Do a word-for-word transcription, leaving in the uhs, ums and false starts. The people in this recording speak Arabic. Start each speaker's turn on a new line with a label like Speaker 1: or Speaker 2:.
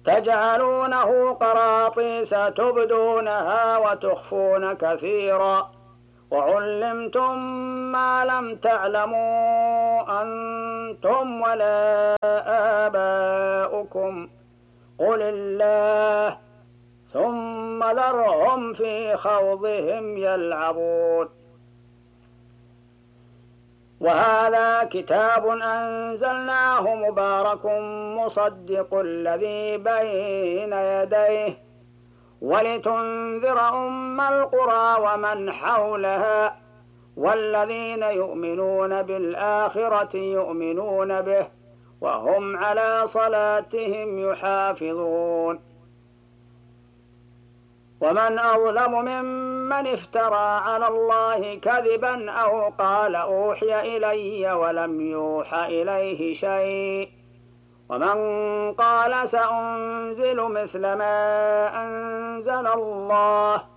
Speaker 1: تجعلونه قراطيس تبدونها وتخفون كثيرا وعلمتم ما لم تعلموا أنتم ولا آباؤكم قل الله ثم ذرهم في خوضهم يلعبون. وهذا كتاب أنزلناه مبارك مصدق الذي بين يديه ولتنذر أم القرى ومن حولها والذين يؤمنون بالآخرة يؤمنون به وهم على صلاتهم يحافظون. ومن أظلم ممن افترى على الله كذبا أو قال أوحي إلي ولم يوحى إليه شيء ومن قال سأنزل مثل ما أنزل الله